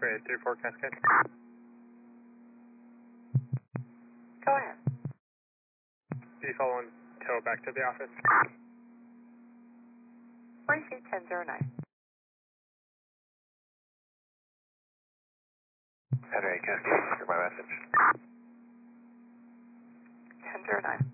X-ray 34 Cascade. Go ahead. Default 1, tow back to the office. 40 feet 1009. Henry Cascade, hear my message. 1009.